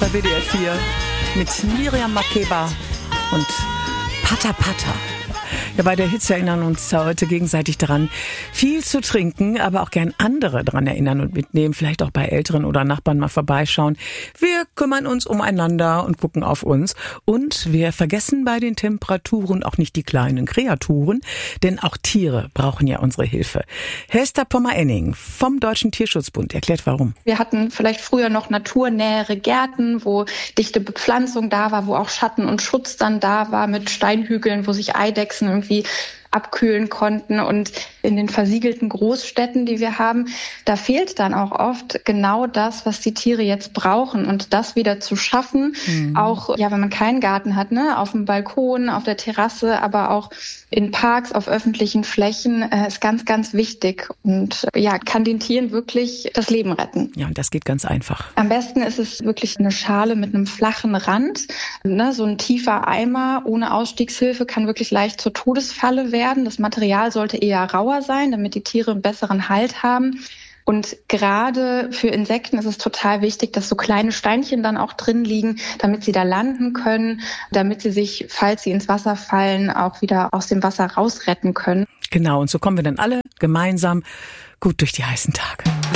bei WDR 4 mit Miriam Makeba und Pata Pata. Ja, bei der Hitze erinnern uns heute gegenseitig daran, viel zu trinken, aber auch gern andere daran erinnern und mitnehmen, vielleicht auch bei Älteren oder Nachbarn mal vorbeischauen. Wir kümmern uns umeinander und gucken auf uns. Und wir vergessen bei den Temperaturen auch nicht die kleinen Kreaturen, denn auch Tiere brauchen ja unsere Hilfe. Hester Pommer-Enning vom Deutschen Tierschutzbund erklärt, warum. Wir hatten vielleicht früher noch naturnähere Gärten, wo dichte Bepflanzung da war, wo auch Schatten und Schutz dann da war mit Steinhügeln, wo sich Eidechsen irgendwie abkühlen konnten. Und in den versiegelten Großstädten, die wir haben, da fehlt dann auch oft genau das, was die Tiere jetzt brauchen. Und das wieder zu schaffen, auch ja, wenn man keinen Garten hat, ne, auf dem Balkon, auf der Terrasse, aber auch in Parks, auf öffentlichen Flächen, ist ganz, ganz wichtig und ja, kann den Tieren wirklich das Leben retten. Ja, und das geht ganz einfach. Am besten ist es wirklich eine Schale mit einem flachen Rand. Ne, so ein tiefer Eimer ohne Ausstiegshilfe kann wirklich leicht zur Todesfalle werden. Das Material sollte eher rauer sein, damit die Tiere einen besseren Halt haben. Und gerade für Insekten ist es total wichtig, dass so kleine Steinchen dann auch drin liegen, damit sie da landen können, damit sie sich, falls sie ins Wasser fallen, auch wieder aus dem Wasser rausretten können. Genau, und so kommen wir dann alle gemeinsam gut durch die heißen Tage.